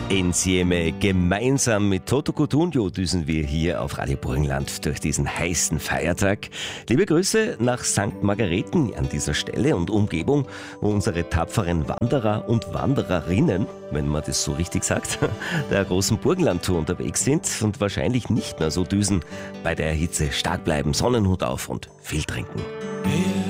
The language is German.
Insieme. Gemeinsam mit Toto Cutugno düsen wir hier auf Radio Burgenland durch diesen heißen Feiertag. Liebe Grüße nach St. Margareten an dieser Stelle und Umgebung, wo unsere tapferen Wanderer und Wandererinnen, wenn man das so richtig sagt, der großen Burgenlandtour unterwegs sind und wahrscheinlich nicht mehr so düsen. Bei der Hitze stark bleiben, Sonnenhut auf und viel trinken.